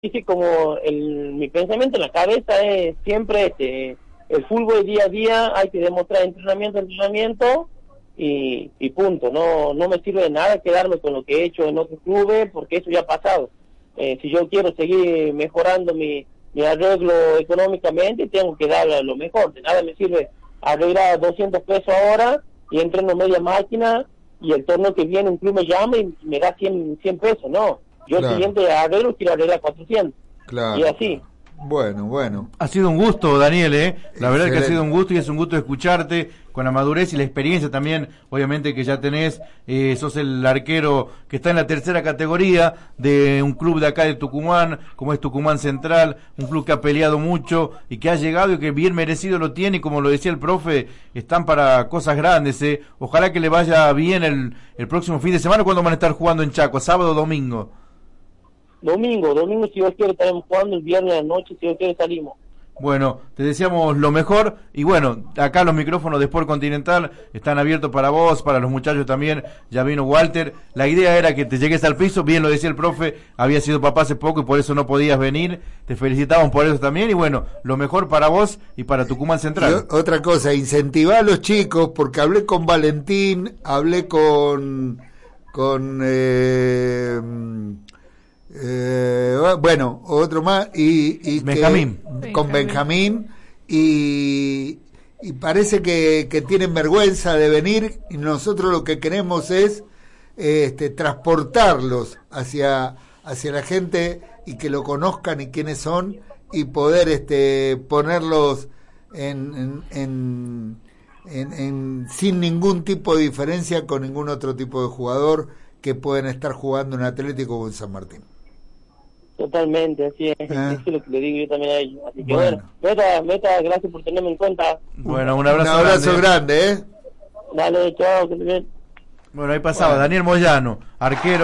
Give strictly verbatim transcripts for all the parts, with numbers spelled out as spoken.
Dice como el, mi pensamiento en la cabeza es siempre este, el fútbol día a día, hay que demostrar entrenamiento, entrenamiento y, y punto. No no me sirve de nada quedarme con lo que he hecho en otros clubes porque eso ya ha pasado. Eh, si yo quiero seguir mejorando mi, mi arreglo económicamente, tengo que dar lo mejor. De nada me sirve arreglar doscientos pesos ahora y entreno media máquina y el torneo que viene un club me llama y me da cien, cien pesos, no. Yo claro. El siguiente arreglo quiero arreglar cuatrocientos. Claro. Y así. Bueno, bueno. Ha sido un gusto, Daniel, ¿eh? La verdad es que ha sido un gusto y es un gusto escucharte con la madurez y la experiencia también, obviamente, que ya tenés. Eh, sos el arquero que está en la tercera categoría de un club de acá de Tucumán, como es Tucumán Central, un club que ha peleado mucho y que ha llegado y que bien merecido lo tiene, y como lo decía el profe, están para cosas grandes, ¿eh? Ojalá que le vaya bien el, el próximo fin de semana. ¿Cuándo van a estar jugando en Chaco? ¿Sábado o domingo? Domingo, domingo si Dios quiere estaremos jugando, el viernes a la noche si Dios quiere salimos. Bueno, te deseamos lo mejor y bueno, acá los micrófonos de Sport Continental están abiertos para vos, para los muchachos también, ya vino Walter, la idea era que te llegues al piso, bien lo decía el profe, había sido papá hace poco y por eso no podías venir, te felicitamos por eso también y bueno, lo mejor para vos y para Tucumán Central. Y otra cosa, incentivar a los chicos, porque hablé con Valentín, hablé con... con eh, Eh, bueno, otro más y, y Benjamín que, con Benjamín y, y parece que, que tienen vergüenza de venir y nosotros lo que queremos es este, transportarlos hacia, hacia la gente y que lo conozcan y quiénes son y poder este, ponerlos en, en, en, en, en sin ningún tipo de diferencia con ningún otro tipo de jugador que pueden estar jugando en Atlético o en San Martín. Totalmente, así es, ¿Eh? Eso es lo que le digo yo también a ellos. Así que bueno, bueno meta, meta, gracias por tenerme en cuenta. Bueno, un abrazo, un abrazo grande, grande, ¿eh? Dale, chao, que te bien. Bueno, ahí pasaba bueno. Daniel Moyano, arquero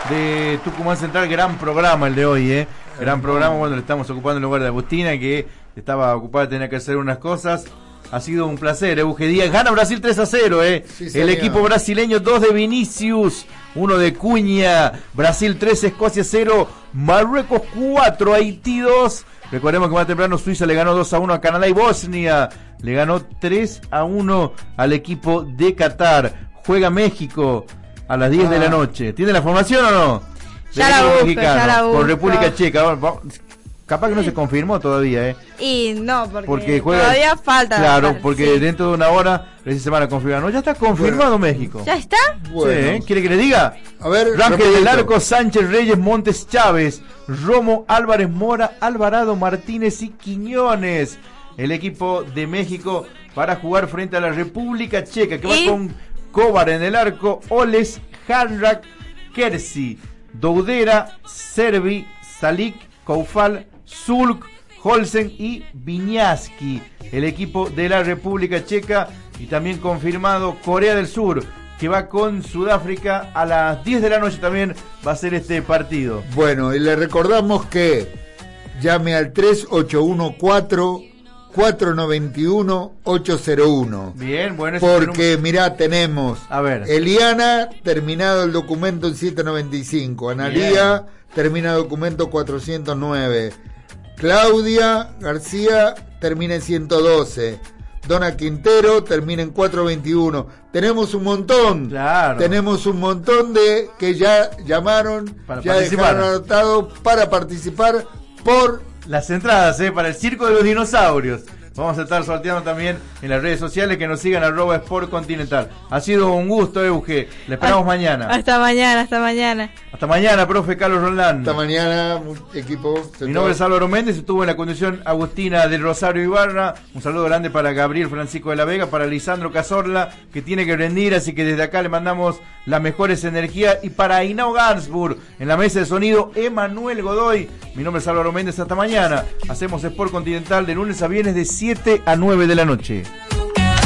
de Tucumán Central, gran programa el de hoy, ¿eh? Gran programa cuando le estamos ocupando el lugar de Agustina, que estaba ocupada, tenía que hacer unas cosas. Ha sido un placer, Euge Díaz. Gana Brasil tres a cero, ¿eh? Sí, el equipo brasileño, dos de Vinicius, uno de Cuña. Brasil tres, Escocia cero, Marruecos cuatro, Haití dos. Recordemos que más temprano Suiza le ganó dos a uno a Canadá y Bosnia le ganó tres a uno al equipo de Qatar. Juega México a las diez ah. de la noche. ¿Tiene la formación o no? Ya la busco, ya la busco. Con República Checa. Capaz que no se confirmó todavía, ¿eh? Y no, porque, porque juega, todavía falta. Claro, porque sí. Dentro de una hora se van a confirmar. No, ya está confirmado bueno. México. ¿Ya está? Bueno. Sí, ¿eh? ¿Quiere que le diga? A ver, Rangel del Arco, Sánchez, Reyes, Montes, Chávez, Romo, Álvarez, Mora, Alvarado, Martínez y Quiñones. El equipo de México para jugar frente a la República Checa, que ¿Y? va con Kovar en el arco, Oles, Hanrak, Kersi, Doudera, Servi, Salik, Koufal, Zulk, Holsen y Viñaski, el equipo de la República Checa. Y también confirmado Corea del Sur, que va con Sudáfrica a las diez de la noche, también va a ser este partido. Bueno, y le recordamos que llame al tres ocho uno cuatro, cuatro nueve uno, ocho cero uno. Bien, bueno. Porque, mirá, tenemos a ver. Eliana, terminado el documento en setecientos noventa y cinco. Analía, bien. Termina el documento cuatrocientos nueve. Claudia García termina en ciento doce. Dona Quintero termina en cuatrocientos veintiuno. Tenemos un montón. Claro. Tenemos un montón de que ya llamaron, para ya participar. dejaron anotado para participar por las entradas, ¿eh? Para el Circo de los Dinosaurios. Vamos a estar sorteando también en las redes sociales, que nos sigan arroba Sport Continental. Ha sido un gusto, Euge. Le esperamos hasta, mañana. Hasta mañana, hasta mañana. Hasta mañana, profe Carlos Roldán. Hasta mañana, equipo. Mi nombre es Álvaro Méndez, estuvo en la conducción Agustina del Rosario Ibarra. Un saludo grande para Gabriel Francisco de la Vega, para Lisandro Cazorla, que tiene que rendir, así que desde acá le mandamos las mejores energías. Y para Hinao Gansburg, en la mesa de sonido, Emanuel Godoy. Mi nombre es Álvaro Méndez, hasta mañana. Hacemos Sport Continental de lunes a viernes de siete a nueve de la noche.